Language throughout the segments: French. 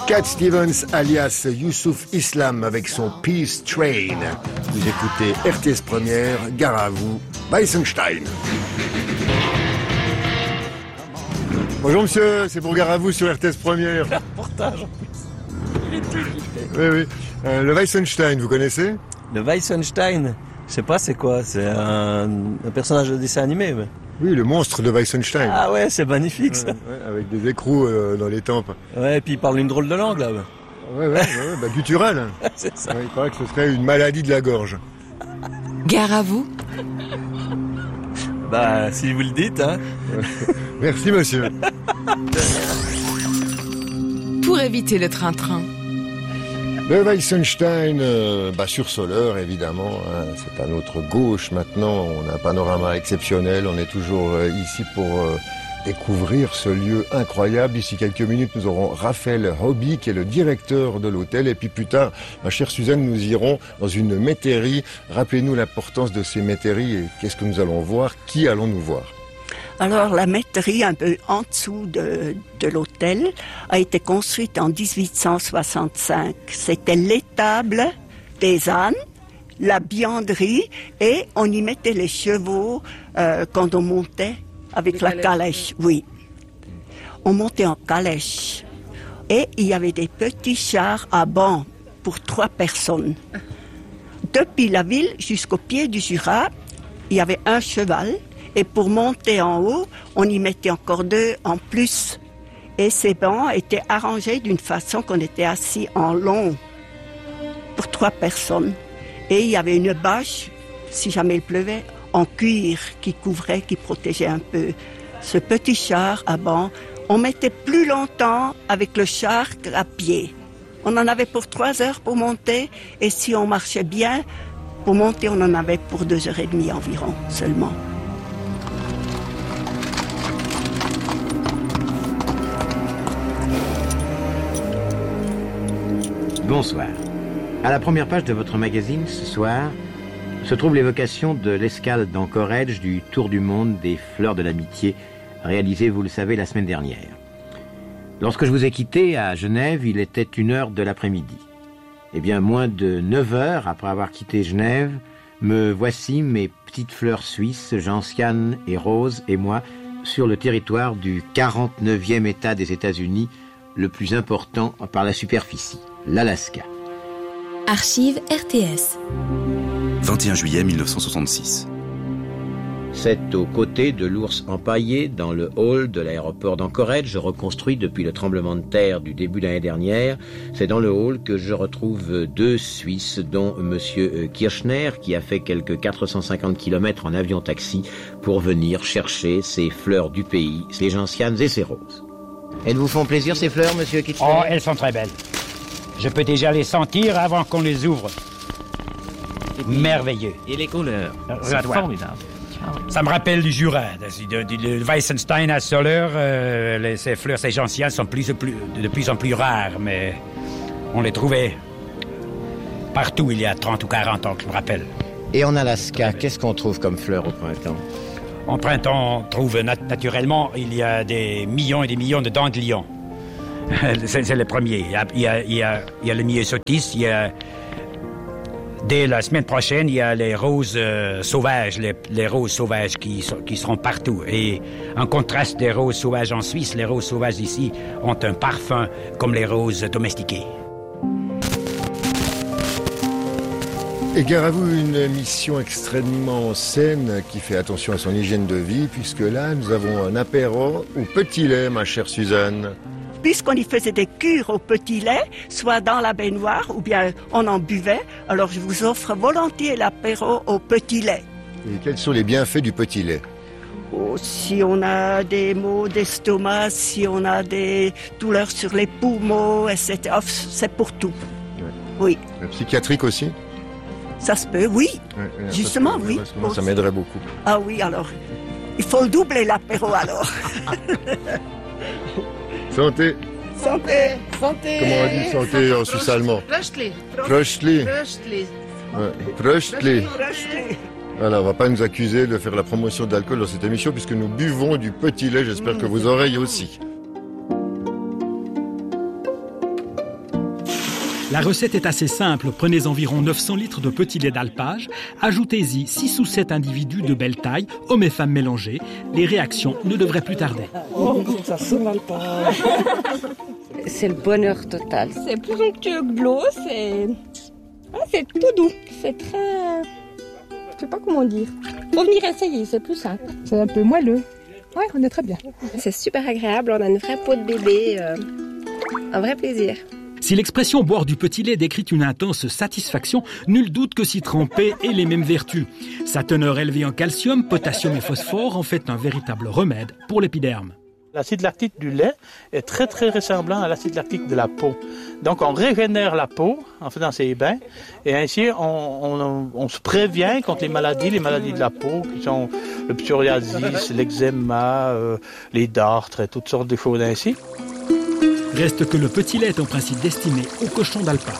Cat Stevens alias Youssouf Islam avec son Peace Train. Vous écoutez RTS Première, gare à vous, Weissenstein. Bonjour monsieur, c'est pour gare à vous sur RTS Première. Reportage en plus. Il est tout quitté. Oui. Le Weissenstein, vous connaissez? Le Weissenstein, je sais pas c'est quoi, c'est un personnage de dessin animé. Mais... Oui, le monstre de Weissenstein. Ah ouais, c'est magnifique ça. Ouais, avec des écrous dans les tempes. Ouais, et puis il parle une drôle de langue là. Ouais, guttural. C'est ça. Ouais, il paraît que ce serait une maladie de la gorge. Gare à vous. Bah, si vous le dites, hein. Merci monsieur. Pour éviter le train-train. Le Weissenstein, sursoleur évidemment, hein, c'est à notre gauche maintenant, on a un panorama exceptionnel, on est toujours ici pour découvrir ce lieu incroyable. D'ici quelques minutes, nous aurons Raphaël Hobby qui est le directeur de l'hôtel, et puis plus tard, ma chère Suzanne, nous irons dans une métairie. Rappelez-nous l'importance de ces métairies et qu'est-ce que nous allons voir, qui allons-nous voir? Alors, la métairie, un peu en dessous de l'hôtel, a été construite en 1865. C'était l'étable des ânes, la vianderie, et on y mettait les chevaux quand on montait avec la calèche. Oui, on montait en calèche. Et il y avait des petits chars à banc pour 3 personnes. Depuis la ville jusqu'au pied du Jura, il y avait un cheval. Et pour monter en haut, on y mettait encore 2 en plus. Et ces bancs étaient arrangés d'une façon qu'on était assis en long pour 3 personnes. Et il y avait une bâche, si jamais il pleuvait, en cuir qui couvrait, qui protégeait un peu. Ce petit char à banc, on mettait plus longtemps avec le char qu'à pied. On en avait pour 3 heures pour monter, et si on marchait bien, pour monter, on en avait pour 2 heures et demie environ seulement. Bonsoir. À la première page de votre magazine, ce soir, se trouve l'évocation de l'escale d'Anchorage du Tour du monde des Fleurs de l'Amitié, réalisé, vous le savez, la semaine dernière. Lorsque je vous ai quitté à Genève, il était 1h de l'après-midi. Eh bien, moins de 9 heures après avoir quitté Genève, me voici, mes petites fleurs suisses, Gentiane et Rose et moi, sur le territoire du 49e État des États-Unis, le plus important par la superficie, l'Alaska. Archives RTS. 21 juillet 1966. C'est aux côtés de l'ours empaillé dans le hall de l'aéroport d'Anchorage, reconstruit depuis le tremblement de terre du début de l'année dernière. C'est dans le hall que je retrouve 2 Suisses, dont Monsieur Kirchner, qui a fait quelques 450 km en avion-taxi pour venir chercher ces fleurs du pays, ces gentianes et ces roses. Elles vous font plaisir ces fleurs, Monsieur Kirchner? Oh, elles sont très belles. Je peux déjà les sentir avant qu'on les ouvre. Merveilleux. Et les couleurs, c'est formidable. Ça me rappelle du Jura, le Weissenstein à Soleure. Ces fleurs, ces gentianes sont de plus en plus rares, mais on les trouvait partout il y a 30 ou 40 ans, que je me rappelle. Et en Alaska, qu'est-ce qu'on trouve comme fleurs au printemps? En printemps, on trouve naturellement, il y a des millions et des millions de ganglions. C'est le premier. Il y a le myosotis, dès la semaine prochaine, il y a les roses sauvages, les roses sauvages qui seront partout. Et en contraste des roses sauvages en Suisse, les roses sauvages ici ont un parfum comme les roses domestiquées. Et gare à vous, une émission extrêmement saine qui fait attention à son hygiène de vie, puisque là, nous avons un apéro au petit lait, ma chère Suzanne. Puisqu'on y faisait des cures au petit lait, soit dans la baignoire ou bien on en buvait, alors je vous offre volontiers l'apéro au petit lait. Et quels sont les bienfaits du petit lait? Oh, si on a des maux d'estomac, si on a des douleurs sur les poumons, etc., c'est pour tout. Ouais. Oui. Psychiatrique aussi? Ça se peut, oui. Ouais, justement, oui. Moi, ça m'aiderait beaucoup. Ah oui, alors, il faut le doubler l'apéro alors. Santé. Santé. Santé. Comment on dit santé en suisse allemand? Röstli. Röstli. Röstli. Röstli. Voilà, on va pas nous accuser de faire la promotion d'alcool dans cette émission puisque nous buvons du petit lait. J'espère que vos oreilles aussi. La recette est assez simple. Prenez environ 900 litres de petit lait d'alpage. Ajoutez-y 6 ou 7 individus de belle taille, hommes et femmes mélangés. Les réactions ne devraient plus tarder. Oh, ça sent l'alpage. C'est le bonheur total. C'est plus onctueux que de l'eau, c'est tout doux. C'est très... Je sais pas comment dire. Faut venir essayer, c'est plus simple. C'est un peu moelleux. Ouais, on est très bien. C'est super agréable, on a une vraie peau de bébé, un vrai plaisir. Si l'expression boire du petit lait décrit une intense satisfaction, nul doute que s'y tremper ait les mêmes vertus. Sa teneur élevée en calcium, potassium et phosphore en fait un véritable remède pour l'épiderme. L'acide lactique du lait est très très ressemblant à l'acide lactique de la peau. Donc on régénère la peau en faisant ces bains et ainsi on se prévient contre les maladies de la peau qui sont le psoriasis, l'eczéma, les dartres et toutes sortes de choses ainsi. Reste que le petit lait est en principe destiné aux cochons d'alpage.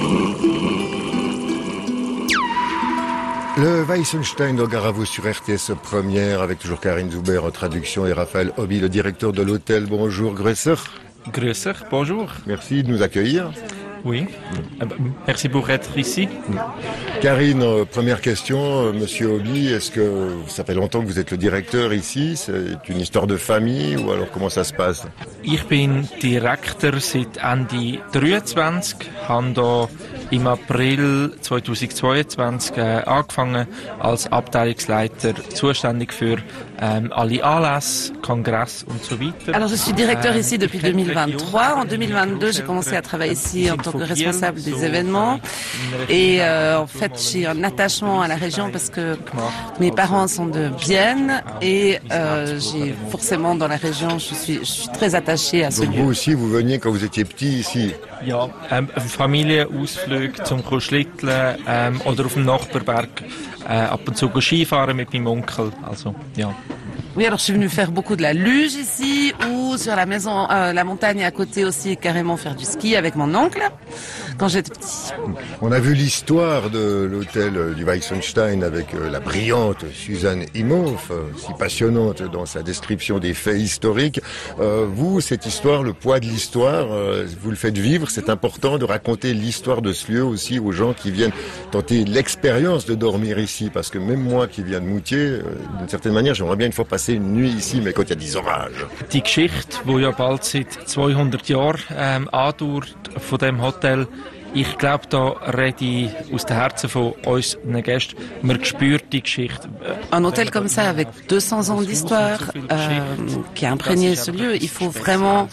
Le Weissenstein de Garavou sur RTS Première, avec toujours Karine Zuber en traduction et Raphaël Hobby, le directeur de l'hôtel. Bonjour, Grösser. Grösser, bonjour. Merci de nous accueillir. Oui, merci pour être ici. Karine, première question, Monsieur Hobby, est-ce que ça fait longtemps que vous êtes le directeur ici? C'est une histoire de famille ou alors comment ça se passe? Ich bin Direktor seit Ende 23, habe da im April 2022 angefangen als Abteilungsleiter, zuständig für alle Anlässe, Kongress und so weiter. Alors je suis directeur ici depuis 2023. En 2022, j'ai commencé à travailler ici en tant que responsable des événements. Et en fait, j'ai un attachement à la région parce que mes parents sont de Vienne et j'ai forcément dans la région, je suis très attachée à ce lieu. Vous aussi, vous veniez quand vous étiez petit ici? Ja, Familienausflüge zum Schlitteln oder auf dem Nachbarberg ab und zu Skifahren mit meinem Onkel. Also, ja. Oui, alors je suis venue faire beaucoup de la luge ici ou sur la maison, la montagne à côté aussi, carrément faire du ski avec mon oncle quand j'étais petit. On a vu l'histoire de l'hôtel du Weissenstein avec la brillante Suzanne Imhoff, si passionnante dans sa description des faits historiques. Vous, cette histoire, le poids de l'histoire, vous le faites vivre. C'est important de raconter l'histoire de ce lieu aussi aux gens qui viennent tenter l'expérience de dormir ici. Parce que même moi qui viens de Moutier, d'une certaine manière, j'aimerais bien une fois passer une nuit ici, mais quand il y a des orages. Die Geschichte, die ja bald seit 200 Jahren andauert von dem Hotel, ich glaube, da rede ich aus dem Herzen von unseren Gästen. Man spürt die Geschichte. Un hôtel comme ça, avec 200 ans d'histoire, qui a imprégné ce lieu, il faut vraiment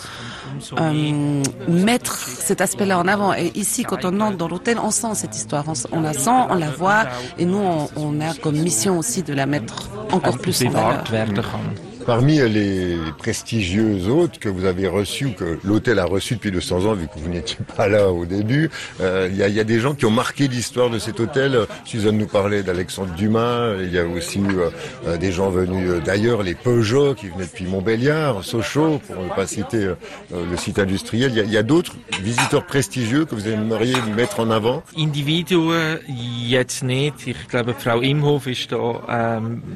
mettre cet aspect-là en avant. Et ici, quand on entre dans l'hôtel, on sent cette histoire. On la sent, on la voit. Et nous, on a comme mission aussi de la mettre encore plus en valeur. Parmi les prestigieux hôtes que vous avez reçus, que l'hôtel a reçus depuis 200 ans, vu que vous n'étiez pas là au début, il y a des gens qui ont marqué l'histoire de cet hôtel. Suzanne nous parlait d'Alexandre Dumas, il y a aussi des gens venus d'ailleurs, les Peugeot qui venaient depuis Montbéliard, Sochaux, pour ne pas citer le site industriel. Il y a d'autres visiteurs prestigieux que vous aimeriez mettre en avant? Individuen jetzt nicht. Ich glaube, Frau Imhoff ist da...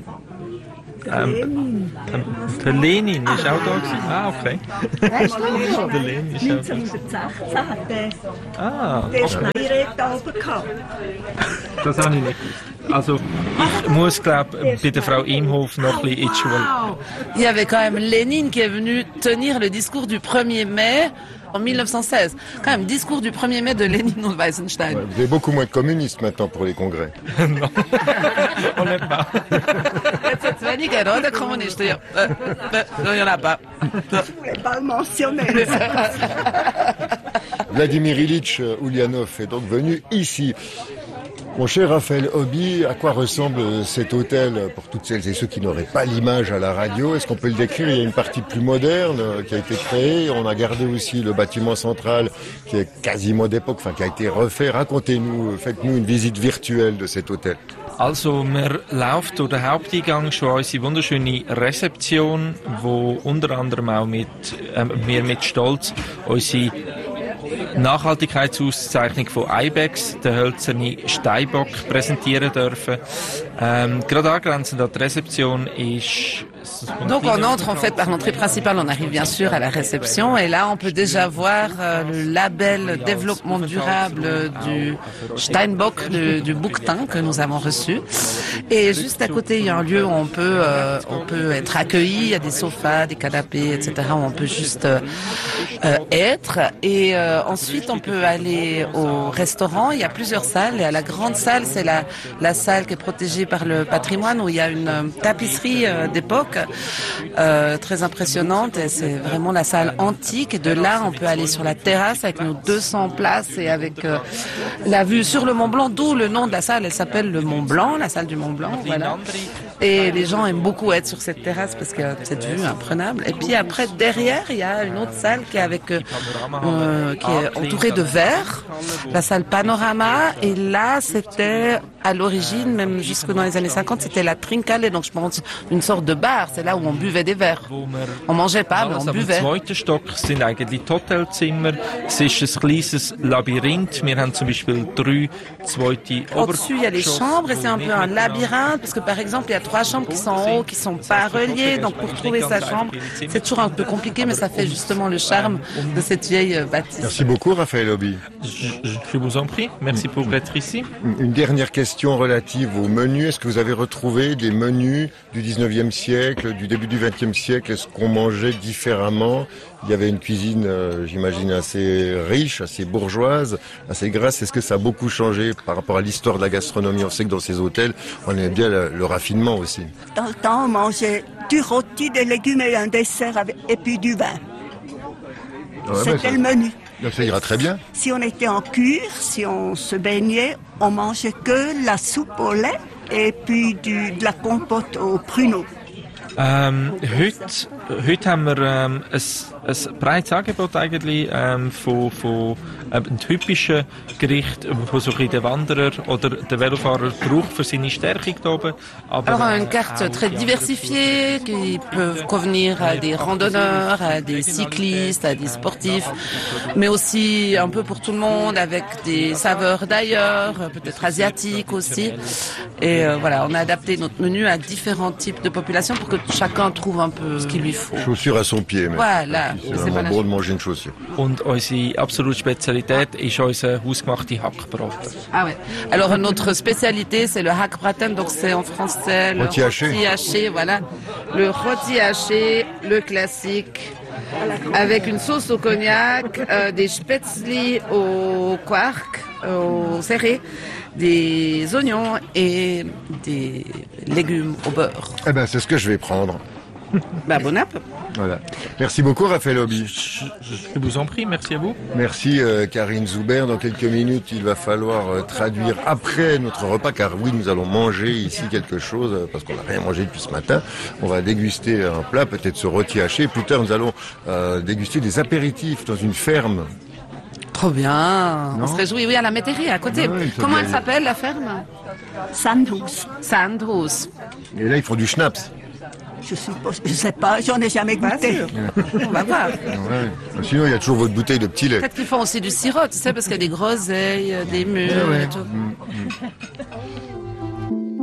der Lenin ist auch da gewesen. Ah, okay. Der Lenin ist auch da gewesen. Ah, okay. Das habe ich nicht gewusst. Also, ich muss, glaube bei der Frau Imhoff noch ein bisschen in die Schule. Il y avait quand même Lénine qui est venu tenir le discours du 1er mai en 1916. Quand même, discours du 1er mai de Lénine und Weissenstein. Ouais, vous avez beaucoup moins de communistes maintenant pour les congrès. Non, on l'aime pas. Il n'y en a pas. Je voulais pas le mentionner. Vladimir Ilitch Ulyanov est donc venu ici. Mon cher Raphaël Hobby, à quoi ressemble cet hôtel pour toutes celles et ceux qui n'auraient pas l'image à la radio? Est-ce qu'on peut le décrire? Il y a une partie plus moderne qui a été créée. On a gardé aussi le bâtiment central qui est quasiment d'époque, enfin qui a été refait. Racontez-nous, faites-nous une visite virtuelle de cet hôtel. Also, man läuft durch den Haupteingang schon an unsere wunderschöne Rezeption, wo unter anderem auch wir mit Stolz unsere Nachhaltigkeitsauszeichnung von IBEX, der hölzerne Steinbock, präsentieren dürfen. Gerade angrenzend an die Rezeption ist... Donc on entre en fait par l'entrée principale, on arrive bien sûr à la réception et là on peut déjà voir le label développement durable du Steinbock, du bouquetin que nous avons reçu. Et juste à côté il y a un lieu où on peut être accueilli, il y a des sofas, des canapés, etc. où on peut juste être. Et ensuite on peut aller au restaurant, il y a plusieurs salles et à la grande salle c'est la salle qui est protégée par le patrimoine où il y a une tapisserie d'époque très impressionnante et c'est vraiment la salle antique et de là on peut aller sur la terrasse avec nos 200 places et avec la vue sur le Mont Blanc, d'où le nom de la salle, elle s'appelle le Mont Blanc, la salle du Mont Blanc, voilà. Et les gens aiment beaucoup être sur cette terrasse parce qu'il y a cette vue imprenable. Et puis après derrière il y a une autre salle qui est avec qui est entourée de verre, la salle Panorama, et là c'était à l'origine, même jusque dans les années 50, c'était la Trinkhalle, donc je pense une sorte de bar, c'est là où on buvait des verres. On mangeait pas, mais on buvait. Im zweiten Stock sind eigentlich die Hotelzimmer. Es ist ein kleines Labyrinth. Wir haben zum Beispiel 3 zweite Au-dessus, il y a les chambres et c'est un peu un labyrinthe parce que par exemple, il y a 3 chambres qui sont en haut, qui sont pas reliées. Donc pour trouver sa chambre, c'est toujours un peu compliqué, mais ça fait justement le charme de cette vieille bâtisse. Merci beaucoup, Raphaël Hobby. Je vous en prie. Merci pour être ici. Une dernière question relative aux menus. Est-ce que vous avez retrouvé des menus du 19e siècle, du début du 20e siècle? Est-ce qu'on mangeait différemment? Il y avait une cuisine, j'imagine, assez riche, assez bourgeoise, assez grasse. Est-ce que ça a beaucoup changé par rapport à l'histoire de la gastronomie? On sait que dans ces hôtels, on aime bien le raffinement aussi. Dans le temps, on mangeait du rôti, des légumes et un dessert et puis du vin. Ouais, c'était le menu. Ça ira très bien. Si on était en cure, si on se baignait, on mangeait que la soupe au lait et puis de la compote aux pruneaux. Heute haben wir ein breites Angebot eigentlich von typischen Gerichten, die so ein der Wanderer oder der Velofahrer braucht für seine Stärkung hier oben. Alors une carte très diversifiée qui peut convenir à des randonneurs, à des cyclistes, à des sportifs, mais aussi un peu pour tout le monde avec des saveurs d'ailleurs, peut-être asiatiques aussi. Et voilà, on a adapté notre menu à différents types de populations pour que chacun trouve un peu ce qu'il lui faut. Chaussure à son pied. Mais voilà. C'est vraiment bon de manger une chaussure. Und unsere absolute Spezialität ist unser hausgemachte Hackbraten. Ah ouais. Alors notre spécialité c'est le Hackbraten, donc c'est en français le rôti haché, voilà. Le rôti haché, le classique, avec une sauce au cognac, des spätzli au quark, au serré, des oignons et des légumes au beurre. Eh ben, c'est ce que je vais prendre. Bah, bon app. Voilà. Merci beaucoup, Raphaël Hobby. Je vous en prie, merci à vous. Merci, Karine Zuber. Dans quelques minutes, il va falloir traduire après notre repas, car oui, nous allons manger ici quelque chose, parce qu'on n'a rien mangé depuis ce matin. On va déguster un plat, peut-être ce rôti haché. Plus tard, nous allons déguster des apéritifs dans une ferme. Trop bien. On se réjouit, oui, à la métairie, à côté. Oui, comment elle s'appelle, la ferme? Sandhus. Sandhus. Et là, ils font du schnapps. Je sais pas, j'en ai jamais goûté. On va voir. Ouais. Sinon, il y a toujours votre bouteille de petit lait. Peut-être qu'ils font aussi du sirop, tu sais, parce qu'il y a des groseilles, des mules et tout.